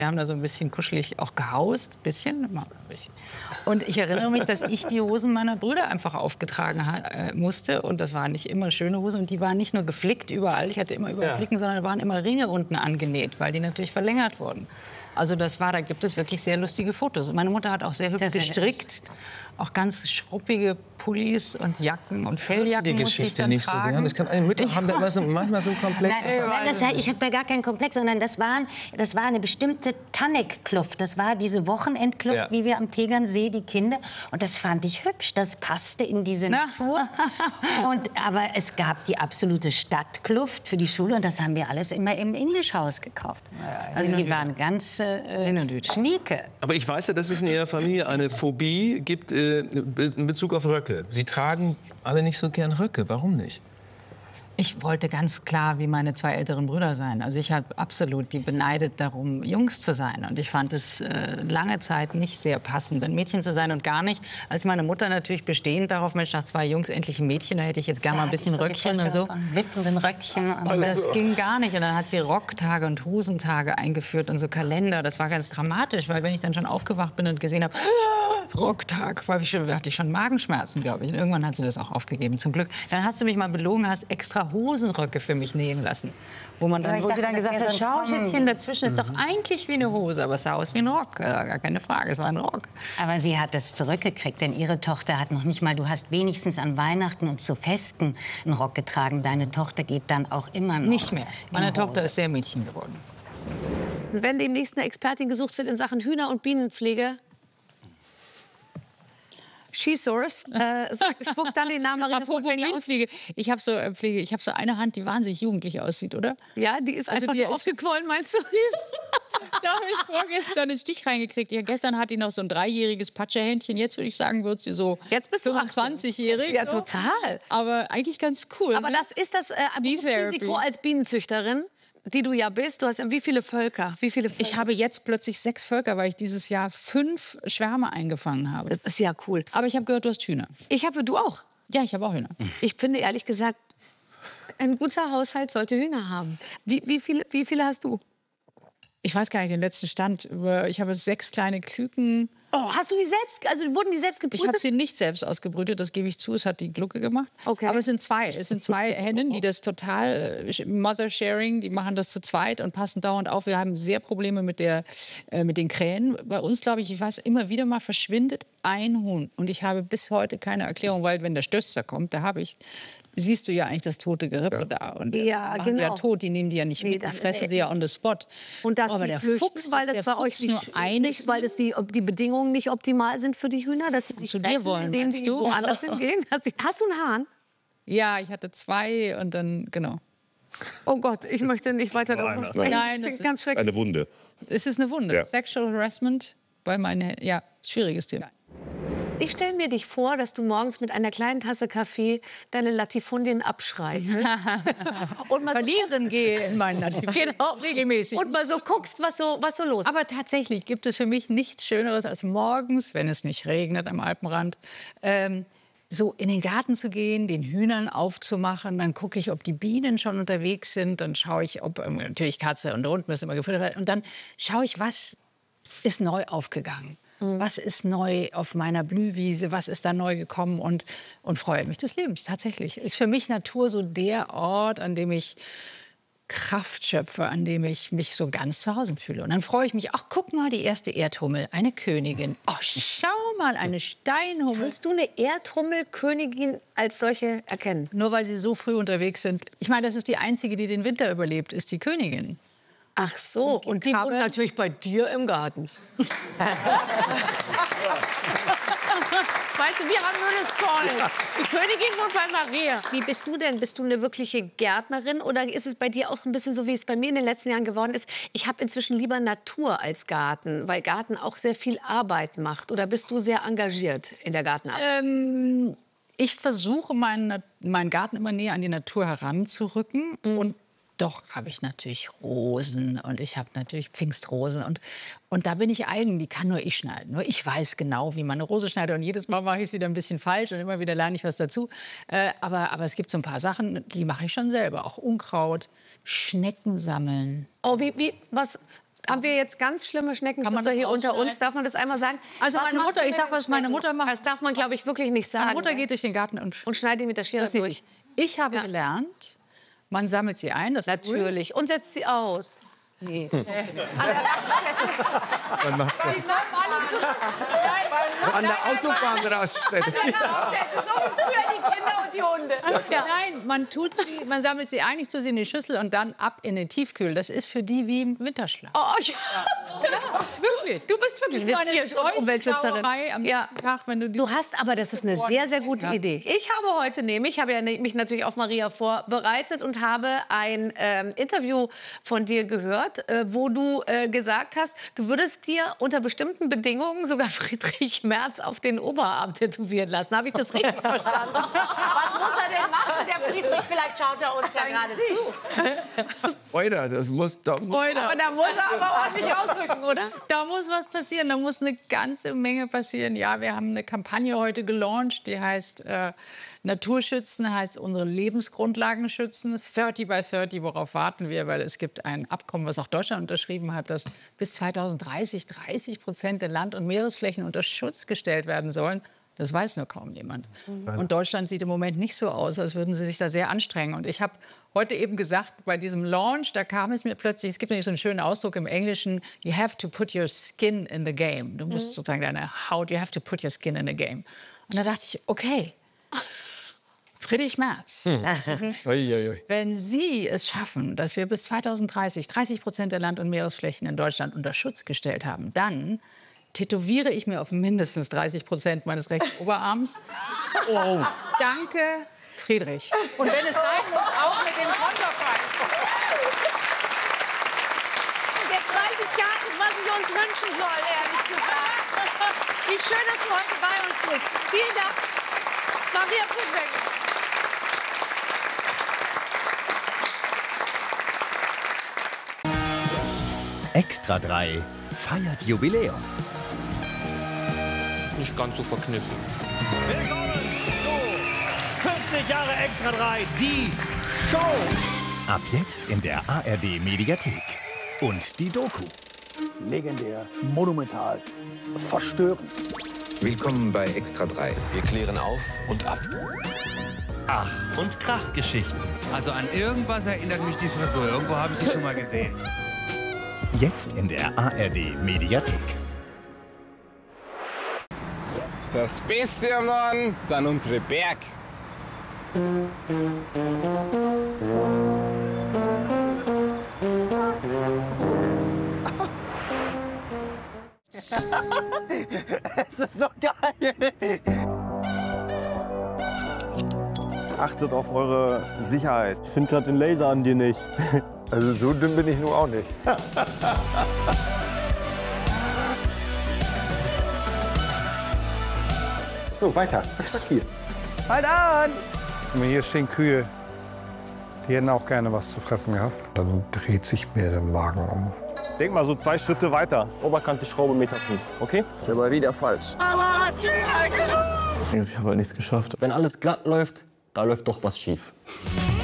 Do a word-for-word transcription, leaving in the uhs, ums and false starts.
Wir haben da so ein bisschen kuschelig auch gehaust, ein bisschen, immer ein bisschen. Und ich erinnere mich, dass ich die Hosen meiner Brüder einfach aufgetragen äh, musste. Und das waren nicht immer schöne Hosen. Und die waren nicht nur geflickt überall, ich hatte immer überall Ja. Flicken, sondern da waren immer Ringe unten angenäht, weil die natürlich verlängert wurden. Also das war, da gibt es wirklich sehr lustige Fotos. Und meine Mutter hat auch sehr hübsch gestrickt. Auch ganz schruppige Pullis und Jacken und Felljacken die musste ich Geschichte dann nicht so tragen. gern. Das kann, eine Mütter haben da immer so, manchmal so einen Komplex. Nein, nein, das, ich habe da gar keinen Komplex, sondern das, waren, das war eine bestimmte Tannic-Kluft. Das war diese Wochenendkluft, Ja. wie wir am Tegernsee, die Kinder. Und das fand ich hübsch, das passte in diese Natur. Und, aber es gab die absolute Stadtkluft für die Schule und das haben wir alles immer im Englischhaus gekauft. Also sie waren ganz äh, schnieke. Aber ich weiß ja, dass es in Ihrer Familie eine Phobie gibt äh, in Bezug auf Röcke. Sie tragen alle nicht so gern Röcke. Warum nicht? Ich wollte ganz klar wie meine zwei älteren Brüder sein. Also ich habe absolut die beneidet darum, Jungs zu sein. Und ich fand es äh, lange Zeit nicht sehr passend, ein Mädchen zu sein und gar nicht. Als meine Mutter natürlich bestehend darauf, Mensch, nach zwei Jungs endlich ein Mädchen, da hätte ich jetzt gerne mal ein bisschen Röckchen und so. Wippenden Röckchen. Und das ging gar nicht. Und dann hat sie Rocktage und Hosentage eingeführt und so Kalender. Das war ganz dramatisch, weil wenn ich dann schon aufgewacht bin und gesehen habe, Rocktag, war ich schon, da hatte ich schon Magenschmerzen, glaube ich. Und irgendwann hat sie das auch aufgegeben, zum Glück. Dann hast du mich mal belogen, hast extra Hosenröcke für mich nähen lassen. Wo, man dann, Ja, ich wo dachte, sie dann das gesagt wäre hat, so ein schau, Schätzchen, dazwischen ist doch eigentlich wie eine Hose, aber es sah aus wie ein Rock. Ja, gar keine Frage, es war ein Rock. Aber sie hat das zurückgekriegt, denn ihre Tochter hat noch nicht mal, du hast wenigstens an Weihnachten und zu Festen einen Rock getragen. Deine Tochter geht dann auch immer noch Nicht mehr. Meine in Tochter Hose. ist sehr Mädchen geworden. Wenn demnächst eine Expertin gesucht wird in Sachen Hühner- und Bienenpflege, SheSource, äh, spuckt dann den Namen Marina Apropos Furtwängler aus. Bienenpflege. Ich habe so, äh, Pflege, ich hab so eine Hand, die wahnsinnig jugendlich aussieht, oder? Ja, die ist Also einfach die nur ist- aufgequollen, meinst du? Da habe ich vorgestern einen Stich reingekriegt. Ja, gestern hat die noch so ein dreijähriges Patschehändchen. Jetzt würde ich sagen, wird sie so Jetzt bist du fünfundzwanzigjährig. Ja, so. total. Aber eigentlich ganz cool. Aber ne? das ist das äh, Bee Therapy. Risiko als Bienenzüchterin, die du ja bist. Du hast ja wie viele Völker? Wie viele Völker? Ich habe jetzt plötzlich sechs Völker, weil ich dieses Jahr fünf Schwärme eingefangen habe. Das ist ja cool. Aber ich habe gehört, du hast Hühner. Ich habe, du auch. Ja, ich habe auch Hühner. Ich finde ehrlich gesagt, ein guter Haushalt sollte Hühner haben. Wie, wie, viele, wie viele hast du? Ich weiß gar nicht den letzten Stand. aber Ich habe sechs kleine Küken. Oh, hast du die selbst, also wurden die selbst Ich habe gebrütet? sie nicht selbst ausgebrütet, das gebe ich zu. Es hat die Glucke gemacht. Okay. Aber es sind zwei. Es sind zwei Hennen, die das total äh, Mother-Sharing, die machen das zu zweit und passen dauernd auf. Wir haben sehr Probleme mit, der, äh, mit den Krähen. Bei uns, glaube ich, ich weiß, immer wieder mal verschwindet ein Huhn. Und ich habe bis heute keine Erklärung, weil wenn der Stößer kommt, da habe ich, siehst du ja eigentlich das tote Gerippe da. Und Ja, machen die ja genau. tot, die nehmen die ja nicht Nee, mit, die dann- fressen sie ja on the spot. Und das Aber die der flüchten, Fuchs, weil das der bei euch Fuchs nicht, nur eines nicht weil das die, ob die Bedingungen nicht optimal sind für die Hühner, dass sie sich Zu dir retten, wollen, indem meinst sie du? woanders hingehen. Hast du hast du einen Hahn? Ja, ich hatte zwei und dann, genau. Oh Gott, ich möchte nicht weiter darüber sprechen. Nein, das Klingt ist- ganz schrecklich. Eine Wunde. Es ist eine Wunde. Ja. Sexual Harassment bei meinen, ja, schwieriges Thema. Ich stelle mir dich vor, dass du morgens mit einer kleinen Tasse Kaffee deine Latifundien abschreibst. und mal Verlieren gehe in meinen Nativ. Genau. regelmäßig. Und mal so guckst, was so, was so los ist. Aber tatsächlich gibt es für mich nichts Schöneres, als morgens, wenn es nicht regnet am Alpenrand, ähm, so in den Garten zu gehen, den Hühnern aufzumachen. Dann gucke ich, ob die Bienen schon unterwegs sind. Dann schaue ich, ob ähm, natürlich Katze und Hund müssen immer gefüttert werden. Und dann schaue ich, was ist neu aufgegangen. Was ist neu auf meiner Blühwiese? Was ist da neu gekommen? Und, und freue mich des Lebens, tatsächlich. Ist für mich Natur so der Ort, an dem ich Kraft schöpfe, an dem ich mich so ganz zu Hause fühle. Und dann freue ich mich, ach, guck mal, die erste Erdhummel, eine Königin. Ach, schau mal, eine Steinhummel. Kannst du eine Erdhummelkönigin als solche erkennen? Nur weil sie so früh unterwegs sind. Ich meine, das ist die einzige, die den Winter überlebt, ist die Königin. Ach so, und die wohnt natürlich bei dir im Garten. Weißt du, wir haben Müllescall. Die Königin wohnt bei Maria. Wie bist du denn? Bist du eine wirkliche Gärtnerin oder ist es bei dir auch ein bisschen so, wie es bei mir in den letzten Jahren geworden ist? Ich habe inzwischen lieber Natur als Garten, weil Garten auch sehr viel Arbeit macht. Oder bist du sehr engagiert in der Gartenarbeit? Ähm, ich versuche, meinen, meinen Garten immer näher an die Natur heranzurücken. Und doch habe ich natürlich Rosen und ich habe natürlich Pfingstrosen. Und, und da bin ich eigen, die kann nur ich schneiden. Nur ich weiß genau, wie man eine Rose schneidet. Und jedes Mal mache ich es wieder ein bisschen falsch und immer wieder lerne ich was dazu. Äh, aber, aber es gibt so ein paar Sachen, die mache ich schon selber. Auch Unkraut, Schnecken sammeln. Oh, wie, wie, was, haben wir jetzt ganz schlimme Schneckenschnitzer hier unter uns. Darf man das einmal sagen? Also Was meine machst Mutter, du ich mit sag, den was meine Mutter macht. Das darf man, glaube ich, wirklich nicht sagen. Meine Mutter ne? geht durch den Garten und, Und schneidet die mit der Schere das sehe durch. ich. Ich habe Ja. gelernt, man sammelt sie ein, das ist Natürlich. Und setzt sie aus. Nee, das funktioniert. An der Raststätte. Man macht Die bleiben alle zu. an der Autobahnraststätte. So wie früher die Kinder und die Hunde. Ja. Nein, man, tut sie, man sammelt sie ein, ich tue sie in die Schüssel und dann ab in den Tiefkühl. Das ist für die wie im Winterschlaf. Oh, ja. Wirklich. Du bist wirklich eine Tier- und Umweltschützerin. Am Ja. nächsten Tag, wenn du, die Du hast aber, das ist eine sehr, sehr gute Ja. Idee. Ich habe heute nämlich, ich habe ja mich natürlich auf Maria vorbereitet und habe ein ähm, Interview von dir gehört, äh, wo du äh, gesagt hast, du würdest dir unter bestimmten Bedingungen sogar Friedrich Merz auf den Oberarm tätowieren lassen. Habe ich das richtig verstanden? Was muss er denn machen, der Friedrich? Vielleicht schaut er uns ja gerade zu. Oida, das muss... Da muss Heute. Und da muss er aber ordentlich ausrücken, oder? Da muss was passieren, da muss eine ganze Menge passieren. Ja, wir haben eine Kampagne heute gelauncht, die heißt äh, Naturschützen, heißt unsere Lebensgrundlagen schützen. dreißig by dreißig, worauf warten wir? Weil es gibt ein Abkommen, was auch Deutschland unterschrieben hat, dass bis zweitausenddreißig dreißig Prozent der Land- und Meeresflächen unter Schutz gestellt werden sollen. Das weiß nur kaum jemand. Und Deutschland sieht im Moment nicht so aus, als würden sie sich da sehr anstrengen. Und ich habe heute eben gesagt, bei diesem Launch, da kam es mir plötzlich, es gibt nämlich so einen schönen Ausdruck im Englischen, you have to put your skin in the game. Du musst sozusagen deine Haut, you have to put your skin in the game. Und da dachte ich, okay, Friedrich Merz, Ui, ui, ui. wenn Sie es schaffen, dass wir bis zweitausenddreißig dreißig Prozent der Land- und Meeresflächen in Deutschland unter Schutz gestellt haben, dann tätowiere ich mir auf mindestens dreißig Prozent meines rechten Oberarms. Oh. Danke, Friedrich. Und wenn es sein muss, auch mit dem Konterfei. Und jetzt weiß ich gar nicht, was ich uns wünschen soll, ehrlich gesagt. Wie schön, dass du heute bei uns bist. Vielen Dank, Maria Putwegel. Extra drei feiert Jubiläum. Nicht ganz so verkniffen. Willkommen zu fünfzig Jahre Extra drei, die Show. Ab jetzt in der A R D Mediathek. Und die Doku. Legendär, monumental, verstörend. Willkommen bei Extra drei. Wir klären auf und ab. Ach und Krachgeschichten. Also an irgendwas erinnert mich die Frisur. Irgendwo habe ich die schon mal gesehen. Jetzt in der A R D Mediathek. Das Beste, Mann, sind unsere Berg. Es ist so geil. Achtet auf eure Sicherheit. Ich finde gerade den Laser an dir nicht. Also so dünn bin ich nun auch nicht. So, weiter. Zack, zack, hier. Halt an! Guck mal, hier stehen Kühe. Die hätten auch gerne was zu fressen gehabt. Dann dreht sich mir der Magen um. Denk mal so zwei Schritte weiter. Oberkante Schraube, Meter fünf. Okay? Der war wieder falsch. Ich habe halt nichts geschafft. Wenn alles glatt läuft, da läuft doch was schief.